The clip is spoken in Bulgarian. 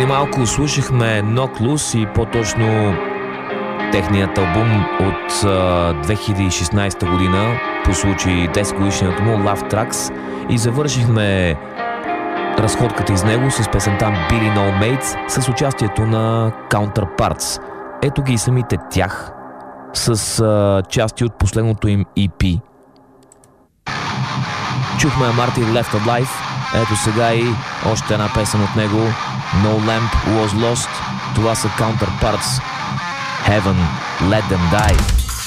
малко слушахме Knocked Loose и по-точно техният албум от 2016 година по случай 10 годишнината му Love Tracks и завършихме разходката из него с песента Billy No Mates с участието на Counterparts. Ето ги и самите тях с части от последното им EP. Чухме Martin Left Alive. Ето сега и още една песен от него, No Lamp Was Lost. Това са Counterparts, Heaven Let Them Die.